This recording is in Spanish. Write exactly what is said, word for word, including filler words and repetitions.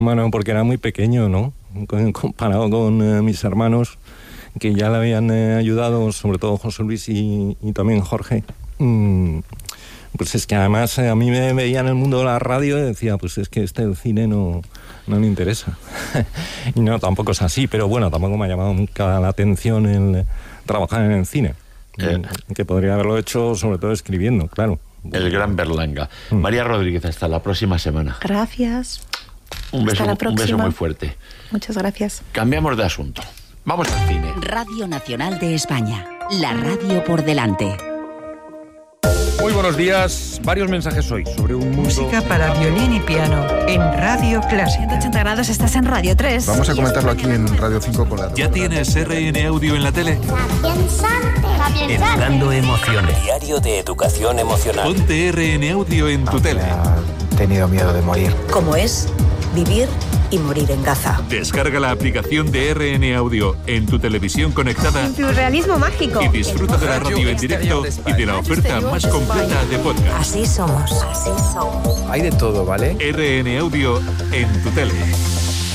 Bueno, porque era muy pequeño, ¿no? Comparado con eh, mis hermanos, que ya le habían eh, ayudado, sobre todo José Luis y, y también Jorge. Mm, pues es que además eh, a mí me veía en el mundo de la radio y decía, pues es que este el cine no, no le interesa. Y no, tampoco es así, pero bueno, tampoco me ha llamado nunca la atención el trabajar en el cine. Eh. Que podría haberlo hecho sobre todo escribiendo, claro. El gran Berlanga. Mm. María Rodríguez, hasta la próxima semana. Gracias. Un beso, hasta la próxima. Un beso muy fuerte. Muchas gracias. Cambiamos de asunto. Vamos al cine. Radio Nacional de España. La radio por delante. Muy buenos días. Varios mensajes hoy sobre un mundo... Música para violín y piano en Radio Clásica. ciento ochenta grados, estás en Radio tres. Vamos a comentarlo aquí en Radio cinco con la... ¿Ya tienes R N Audio en la tele? Educando emociones. Diario de educación emocional. Ponte R N Audio en tu tele. He tenido miedo de morir. ¿Cómo es vivir y morir en Gaza? Descarga la aplicación de R N Audio en tu televisión conectada. Surrealismo mágico. Y disfruta de la radio en directo y de la oferta más completa de podcast. Así somos. Así somos. Hay de todo, ¿vale? R N Audio en tu tele.